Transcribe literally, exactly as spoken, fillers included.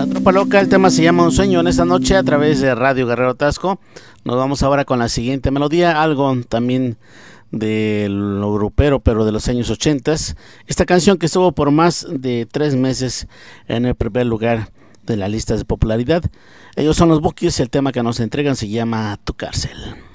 La Tropa Loca, el tema se llama Un Sueño en esta noche a través de Radio Guerrero Tasco. Nos vamos ahora con la siguiente melodía, algo también de lo grupero, pero de los años ochentas. Esta canción que estuvo por más de tres meses en el primer lugar de las listas de popularidad. Ellos son los Bukis, el tema que nos entregan se llama Tu Cárcel.